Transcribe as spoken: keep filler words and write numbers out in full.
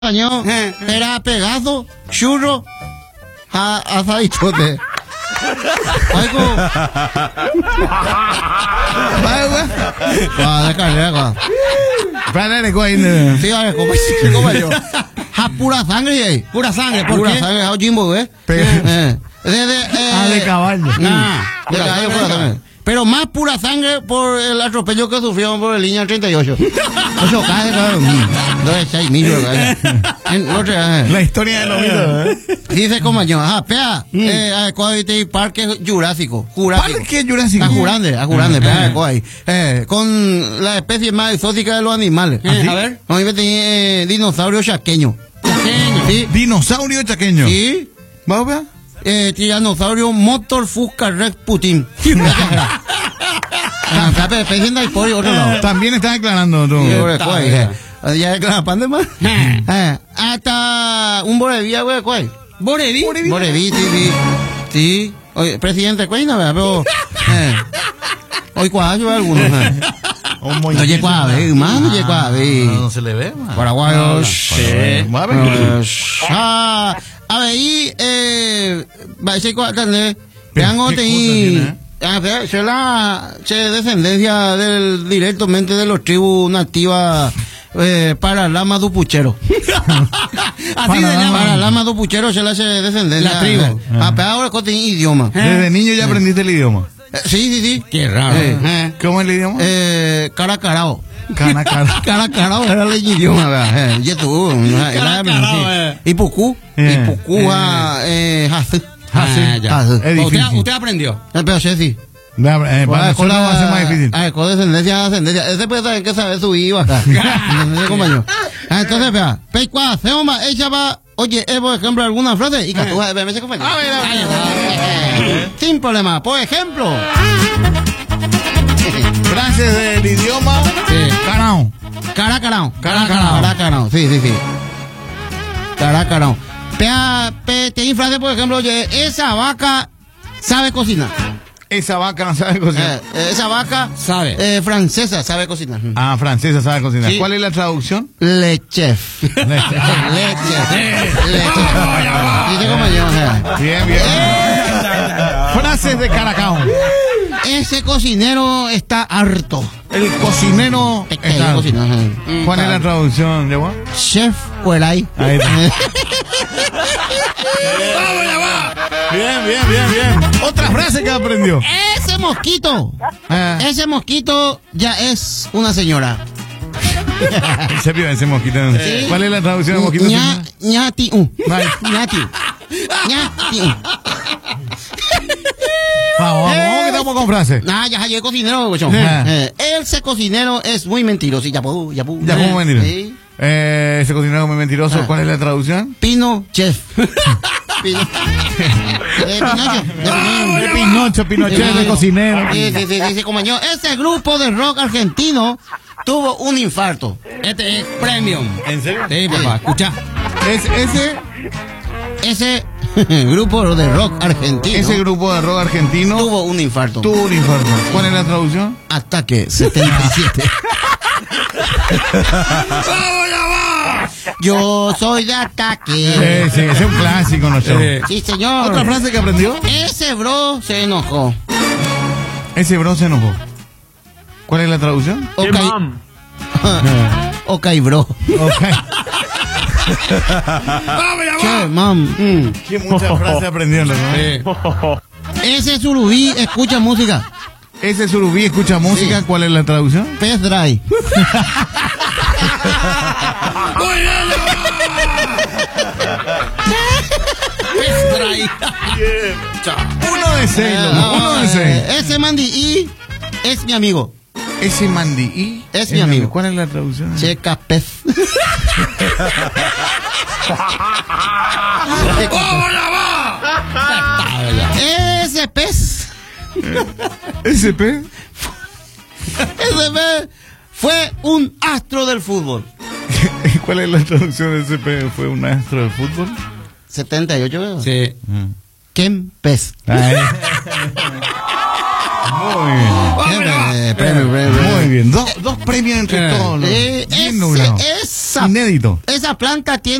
año era pegado, churro, a asaditote. Oigo. Va de carrera. Para le coin. Sí, vale, como como yo. A pura sangre, pura sangre, pura sangre, a Jimbo, ¿eh? Eh, de de eh, Ah, de caballo. Nah, de caballo pura sangre. Pero más pura sangre por el atropello que sufrieron por el línea treinta y ocho. Eso cae, claro. dos de seis mil. La historia de los mitos, ¿eh? Dice como yo, ajá, pea, eh, adecuado y parque jurásico. Jurásico. Parque jurásico. A Jurande, a Jurande, pea, adecuado ahí. Eh, con la especie más exótica de los animales. ¿Ah, sí? A ver. A mí me tenía eh, dinosaurio chaqueño. Chaqueño. Sí. Dinosaurio chaqueño. Sí. ¿Vamos a ver? Eh, tiranosaurio Motor Fusca Rex Putin. Ah, sabe, especie de por otro lado. También estás declarando tú. Ya declara pandemia. Eh, hasta un Borevía, güey, ¿cuál? ¿Boreví? Boreví, sí, sí. Sí. Oye, presidente, ¿cuál no? Pero. Eh. Hoy cuadro algunos. Eh. No llegó a ver, más no llegó a ver. No se le ve, man. Paraguayos. Sí. Ah, a ver, y. Eh. Va a ser cuatro. Vean, otra tiene? a ver, se la se descendencia del directamente de los tribus nativas eh, para lama do puchero. Así de llama. Para lama do puchero se la hace descendencia. La tribu. Ah, pero ahora con idioma. Desde niño ya aprendiste el idioma. Eh, sí, sí, sí. Qué raro. Eh, eh, ¿Cómo es el idioma? eh, caracarao. Cana, cara. Caracarao era el idioma, ¿verdad? Y tú, Caracarao, eh. y pucú, Eh, y pucú, ah, eh, hace. Ah, ya. Hace. Es Usted, difícil. usted aprendió. Eh, Pero sí, sí. Eh, para nosotros va a ser más difícil. Ah, con descendencia a descendencia. Ese puede saber que sabe subir y bajar. Entonces, compañero. Ah, entonces, vea. Peicua, Seoma, ella va. Oye, es por ejemplo alguna frase. Y que tú, me me compañero. A ver, a ver, a ver. Sin problema. Por ejemplo. Frases del idioma. Canao. Caracarao. Caracarao. Caracarao. Sí, sí, sí. Caracarao. Pea, pe, te frase, por ejemplo, oye, esa vaca sabe cocinar. Esa vaca no sabe cocinar. Eh, esa vaca Sabe. eh, francesa sabe cocinar. Ah, francesa sabe cocinar. Sí. ¿Cuál es la traducción? Le chef. Leche. Le chef. Le chef. Dice como yo, o sea. Bien, bien. Frases de Caracao. Ese cocinero está harto. El cocinero Te está. cae cocinar. ¿Cuál es la traducción, Diego? Chef Huelay. Ahí está. Bien, bien, bien, bien. Otra frase que aprendió. Ese mosquito. Ah, Ese mosquito ya es una señora. en serio, ese mosquito. Sí. ¿Cuál es la traducción de mosquito? Ña, ñati, uh. Vale. Ñati. Ñati, uh. Vamos, vamos, vamos, que estamos con frases. Ah, ya hay cocinero, güey. Ah. Eh, ese cocinero es muy mentiroso. Ya puedo, ya puedo. Ya, ¿cómo mentir? Sí. Eh, ese cocinero muy mentiroso. Ah. ¿Cuál es la traducción? Pino Chef. Pino. Eh, Pinocho. De Pinocho, Pinochet, de cocinero. Sí, sí, sí, dice como yo. Ese grupo de rock argentino tuvo un infarto. Este es premium. ¿En serio? Sí, papá, escucha. Es, ese, Ese grupo de rock argentino ese grupo de rock argentino tuvo un infarto. tuvo un infarto. ¿Cuál es la traducción? Ataque setenta y siete. Yo soy de ataque. Sí, sí, ese es un clásico, ¿no? Sí. Sí, señor. Otra frase que aprendió. Ese bro se enojó. Ese bro se enojó. ¿Cuál es la traducción? Ok. Ok, bro. Ok. Che, mam. Mm. Qué muchas frases aprendió, ¿no? Sí. Ese surubí escucha música. Ese surubí escucha música. Sí. ¿Cuál es la traducción? Pez dry. Uno de seis, loco, Ah, uno de eh, seis. Ese mandi y es mi amigo. Ese mandí. Es mi amigo. ¿Cuál es la traducción? Checa pez. Ese pez. ¿Ese pez? Ese pez fue un astro del fútbol. ¿Cuál es la traducción de ese pez? ¿Fue un astro del fútbol? setenta y ocho, ¿verdad? Sí. Ken Pez. Ay. Muy bien. Eh, premio, premio, premio. Muy bien. Dos, dos premios entre Eh. todos. los- Eh, bien ese logrado. es Esa, Inédito. esa planta tiene